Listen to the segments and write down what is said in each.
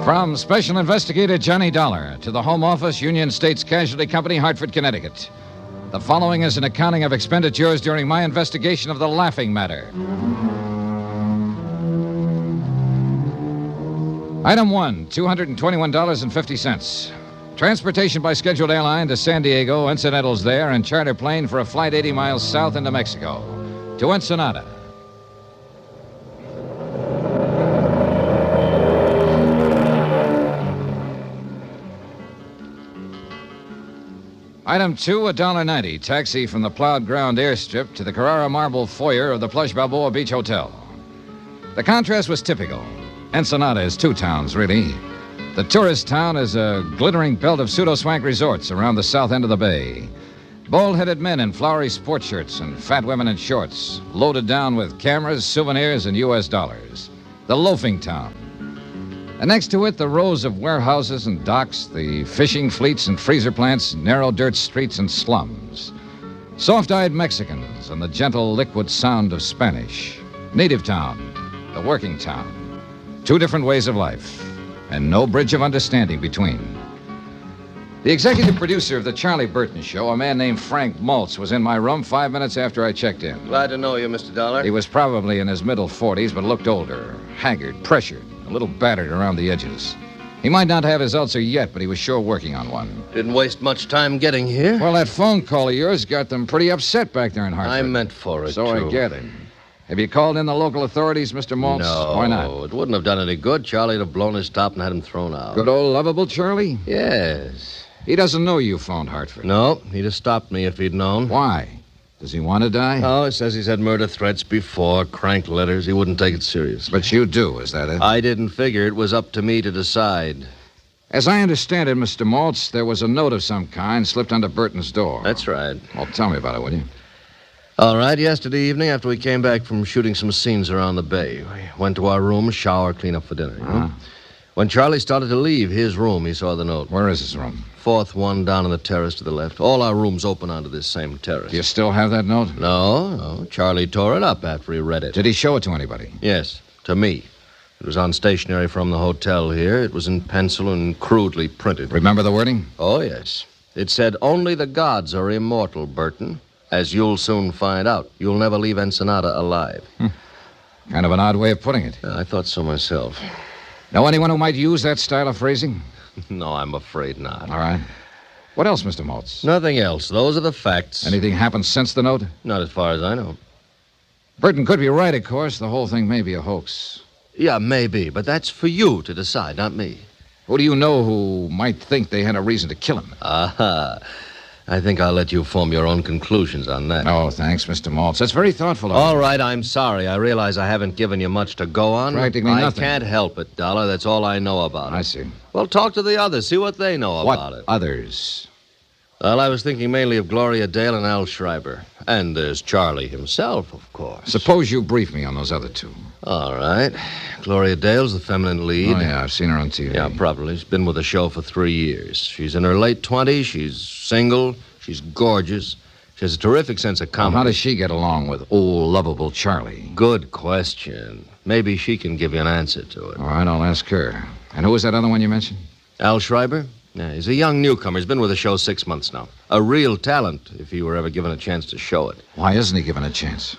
From Special Investigator Johnny Dollar to the Home Office, Union States Casualty Company, Hartford, Connecticut. The following is an accounting of expenditures during my investigation of the Laughing Matter. Item 1, $221.50. Transportation by scheduled airline to San Diego, incidentals there, and charter plane for a flight 80 miles south into Mexico. To Ensenada. Item 2, $1.90. Taxi from the plowed ground airstrip to the Carrara marble foyer of the plush Balboa Beach Hotel. The contrast was typical. Ensenada is two towns, really. The tourist town is a glittering belt of pseudo-swank resorts around the south end of the bay. Bald-headed men in flowery sports shirts and fat women in shorts, loaded down with cameras, souvenirs, and U.S. dollars. The loafing town. And next to it, the rows of warehouses and docks, the fishing fleets and freezer plants, narrow dirt streets and slums. Soft-eyed Mexicans and the gentle liquid sound of Spanish. Native town, the working town. Two different ways of life, and no bridge of understanding between. The executive producer of the Charlie Burton Show, a man named Frank Maltz, was in my room 5 minutes after I checked in. Glad to know you, Mr. Dollar. He was probably in his middle 40s, but looked older, haggard, pressured, a little battered around the edges. He might not have his ulcer yet, but he was sure working on one. Didn't waste much time getting here. Well, that phone call of yours got them pretty upset back there in Hartford. I meant for it, So too. I gathered. Have you called in the local authorities, Mr. Maltz? No. Why not? It wouldn't have done any good. Charlie'd have blown his top and had him thrown out. Good old lovable Charlie? Yes. He doesn't know you phoned Hartford. No, he'd have stopped me if he'd known. Why? Does he want to die? Oh, he says he's had murder threats before, crank letters. He wouldn't take it seriously. But you do, is that it? I didn't figure it was up to me to decide. As I understand it, Mr. Maltz, there was a note of some kind slipped under Burton's door. That's right. Well, tell me about it, will you? All right, yesterday evening, after we came back from shooting some scenes around the bay, we went to our room, shower, clean up for dinner. You know? When Charlie started to leave his room, he saw the note. Where is his room? Fourth one down on the terrace to the left. All our rooms open onto this same terrace. Do you still have that note? No. Charlie tore it up after he read it. Did he show it to anybody? Yes, to me. It was on stationery from the hotel here. It was in pencil and crudely printed. Remember the wording? Oh, yes. It said, "Only the gods are immortal, Burton. As you'll soon find out, you'll never leave Ensenada alive." Kind of an odd way of putting it. I thought so myself. Know anyone who might use that style of phrasing? No, I'm afraid not. All right. What else, Mr. Maltz? Nothing else. Those are the facts. Anything happened since the note? Not as far as I know. Burton could be right, of course. The whole thing may be a hoax. Yeah, maybe, but that's for you to decide, not me. Who do you know who might think they had a reason to kill him? Aha. I think I'll let you form your own conclusions on that. Oh, thanks, Mr. Maltz. That's very thoughtful of you. All right, I'm sorry. I realize I haven't given you much to go on. Practically nothing. I can't help it, Dollar. That's all I know about it. I see. Well, talk to the others. See what they know about it. What others? Well, I was thinking mainly of Gloria Dale and Al Schreiber. And there's Charlie himself, of course. Suppose you brief me on those other two. All right. Gloria Dale's the feminine lead. Oh, yeah, I've seen her on TV. Yeah, probably. She's been with the show for 3 years. She's in her late 20s. She's single. She's gorgeous. She has a terrific sense of Well, comedy. how does she get along with old, lovable Charlie? Good question. Maybe she can give you an answer to it. All right, I'll ask her. And who was that other one you mentioned? Al Schreiber? Yeah, he's a young newcomer. He's been with the show 6 months now. A real talent, if he were ever given a chance to show it. Why isn't he given a chance?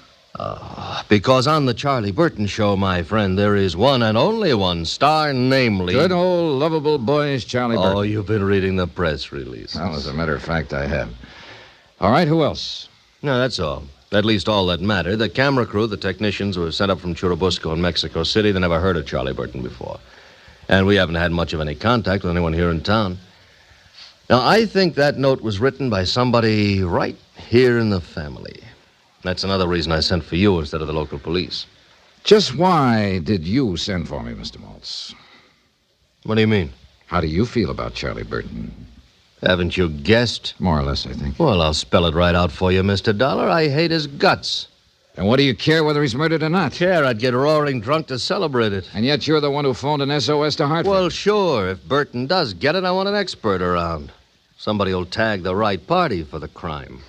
Because on the Charlie Burton Show, my friend, there is one and only one star, namely... Good old, lovable boys, Charlie Burton. Oh, you've been reading the press release. Well, as a matter of fact, I have. All right, who else? No, that's all. At least all that mattered. The camera crew, the technicians were sent up from Churubusco in Mexico City. They never heard of Charlie Burton before. And we haven't had much of any contact with anyone here in town. Now, I think that note was written by somebody right here in the family. That's another reason I sent for you instead of the local police. Just why did you send for me, Mr. Maltz? What do you mean? How do you feel about Charlie Burton? Haven't you guessed? More or less, I think. Well, I'll spell it right out for you, Mr. Dollar. I hate his guts. And what do you care whether he's murdered or not? Care, I'd get roaring drunk to celebrate it. And yet you're the one who phoned an SOS to Hartford. Well, sure. If Burton does get it, I want an expert around. Somebody will tag the right party for the crime.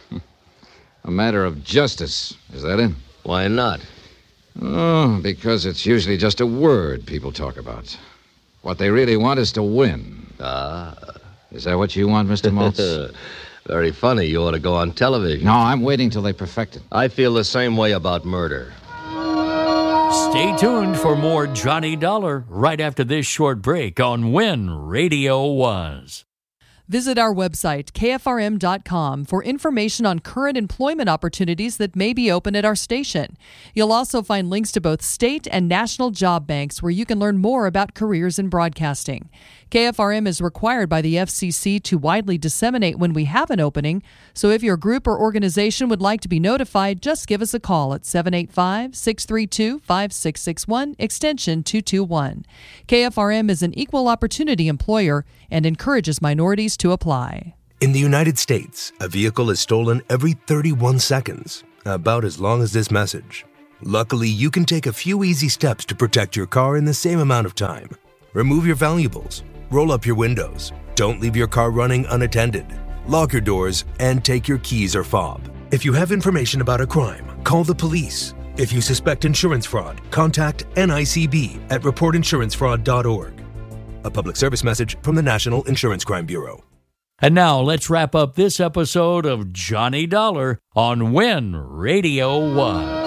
A matter of justice. Is that it? Why not? Oh, because it's usually just a word people talk about. What they really want is to win. Ah. Is that what you want, Mr. Maltz? Very funny. You ought to go on television. No, I'm waiting till they perfect it. I feel the same way about murder. Stay tuned for more Johnny Dollar right after this short break on When Radio Was. Visit our website, kfrm.com, for information on current employment opportunities that may be open at our station. You'll also find links to both state and national job banks where you can learn more about careers in broadcasting. KFRM is required by the FCC to widely disseminate when we have an opening, so if your group or organization would like to be notified, just give us a call at 785-632-5661, extension 221. KFRM is an equal opportunity employer and encourages minorities to apply. In the United States, a vehicle is stolen every 31 seconds, about as long as this message. Luckily, you can take a few easy steps to protect your car in the same amount of time. Remove your valuables, roll up your windows, don't leave your car running unattended, lock your doors, and take your keys or fob. If you have information about a crime, call the police. If you suspect insurance fraud, contact NICB at reportinsurancefraud.org. A public service message from the National Insurance Crime Bureau. And now let's wrap up this episode of Johnny Dollar on When Radio Was.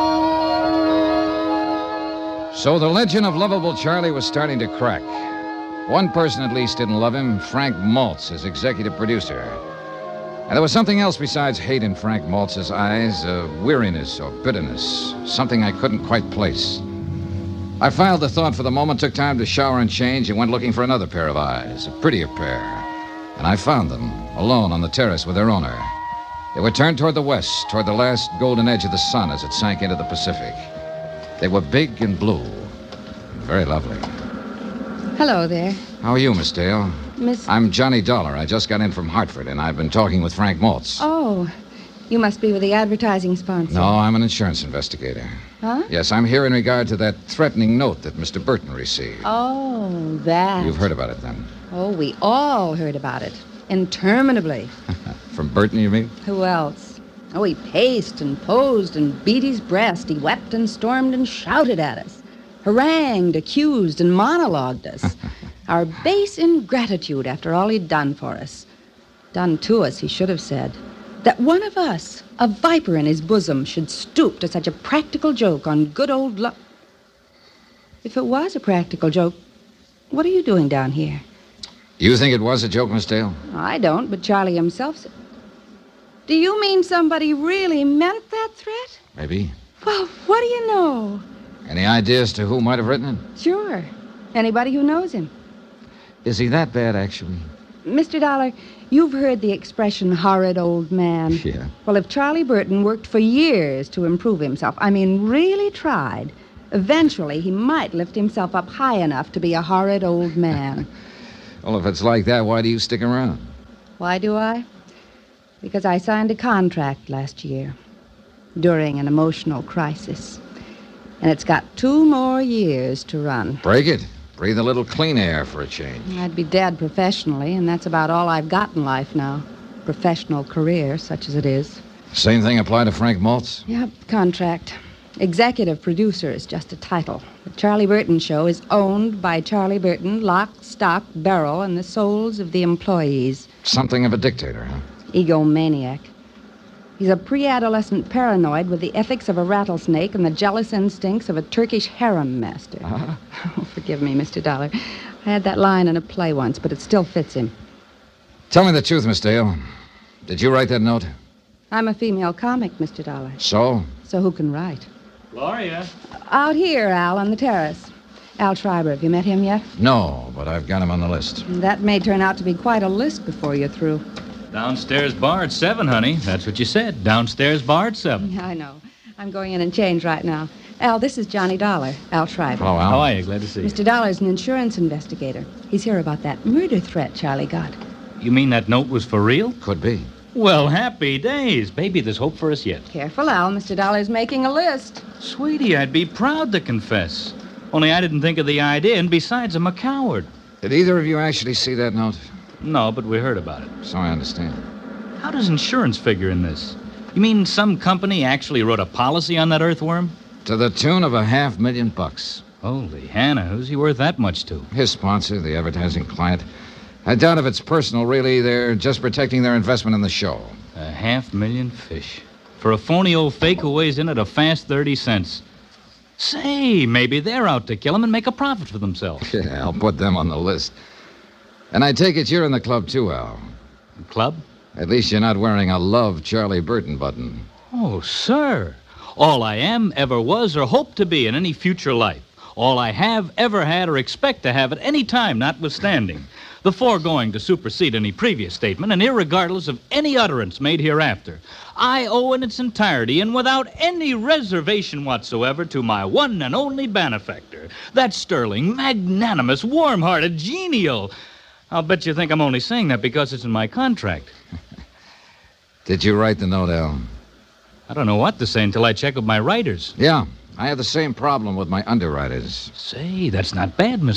So the legend of lovable Charlie was starting to crack. One person at least didn't love him, Frank Maltz, his executive producer. And there was something else besides hate in Frank Maltz's eyes, a weariness or bitterness, something I couldn't quite place. I filed the thought for the moment, took time to shower and change, and went looking for another pair of eyes, a prettier pair. And I found them, alone on the terrace with their owner. They were turned toward the west, toward the last golden edge of the sun as it sank into the Pacific. They were big and blue, and very lovely. Hello there. How are you, Miss Dale? Miss... I'm Johnny Dollar. I just got in from Hartford, and I've been talking with Frank Maltz. Oh, you must be with the advertising sponsor. No, I'm an insurance investigator. Huh? Yes, I'm here in regard to that threatening note that Mr. Burton received. Oh, that. You've heard about it, then? Oh, we all heard about it. Interminably. From Burton, you mean? Who else? Oh, he paced and posed and beat his breast. He wept and stormed and shouted at us. Harangued, accused, and monologued us. Our base ingratitude after all he'd done for us. Done to us, he should have said. That one of us, a viper in his bosom, should stoop to such a practical joke on good old luck. If it was a practical joke, what are you doing down here? You think it was a joke, Miss Dale? I don't, but Charlie himself said... Do you mean somebody really meant that threat? Maybe. Well, what do you know? Any idea as to who might have written it? Sure. Anybody who knows him. Is he that bad, actually? Mr. Dollar, you've heard the expression horrid old man. Yeah. Well, if Charlie Burton worked for years to improve himself, I mean really tried, eventually he might lift himself up high enough to be a horrid old man. Well, if it's like that, why do you stick around? Why do I? Because I signed a contract last year during an emotional crisis. And it's got 2 more years to run. Break it. Breathe a little clean air for a change. I'd be dead professionally, and that's about all I've got in life now. Professional career, such as it is. Same thing apply to Frank Maltz? Yep, contract. Executive producer is just a title. The Charlie Burton Show is owned by Charlie Burton, lock, stock, barrel, and the souls of the employees. Something of a dictator, huh? Egomaniac. He's a pre-adolescent paranoid with the ethics of a rattlesnake and the jealous instincts of a Turkish harem master. Uh-huh. Oh, forgive me, Mr. Dollar. I had that line in a play once, but it still fits him. Tell me the truth, Miss Dale. Did you write that note? I'm a female comic, Mr. Dollar. So? So who can write? Gloria. Out here, Al, on the terrace. Al Schreiber, have you met him yet? No, but I've got him on the list. That may turn out to be quite a list before you're through. Downstairs bar at 7, honey. That's what you said. Downstairs bar at 7. Yeah, I know. I'm going in and change right now. Al, this is Johnny Dollar, Al Schreiber. Hello, Al. How are you? Glad to see you. Mr. Dollar's an insurance investigator. He's here about that murder threat Charlie got. You mean that note was for real? Could be. Well, happy days. Baby, there's hope for us yet. Careful, Al. Mr. Dollar's making a list. Sweetie, I'd be proud to confess. Only I didn't think of the idea, and besides, I'm a coward. Did either of you actually see that note? No, but we heard about it. So I understand. How does insurance figure in this? You mean some company actually wrote a policy on that earthworm? To the tune of $500,000. Holy Hannah, who's he worth that much to? His sponsor, the advertising client. I doubt if it's personal, really. They're just protecting their investment in the show. 500,000 fish. For a phony old fake who weighs in at a fast 30 cents. Say, maybe they're out to kill him and make a profit for themselves. Yeah, I'll put them on the list. And I take it you're in the club, too, Al. Club? At least you're not wearing a Love Charlie Burton button. Oh, sir. All I am, ever was, or hope to be in any future life. All I have, ever had, or expect to have at any time, notwithstanding. The foregoing to supersede any previous statement, and irregardless of any utterance made hereafter. I owe in its entirety, and without any reservation whatsoever, to my one and only benefactor. That sterling, magnanimous, warm-hearted, genial. I'll bet you think I'm only saying that because it's in my contract. Did you write the note, Al? I don't know what to say until I check with my writers. Yeah, I have the same problem with my underwriters. Say, that's not bad, Mr.